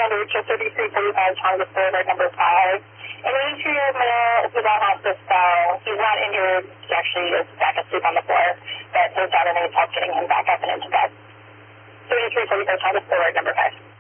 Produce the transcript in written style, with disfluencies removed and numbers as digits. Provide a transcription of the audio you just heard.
to reach a 3345 Thomas Boulevard, number 5. An 82-year-old male is on hospice cell. He's not injured. He actually is back asleep on the floor, but his daughter needs help getting him back up and into bed. 3345 Thomas Boulevard, number 5.